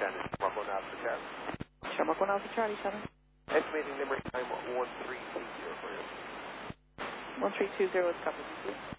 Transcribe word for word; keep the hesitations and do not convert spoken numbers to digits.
Shannon, Mark one Alpha Charlie. Sure, Mark one Alpha Charlie, Shannon. Estimating number time one three two zero for you. one three two zero is covered.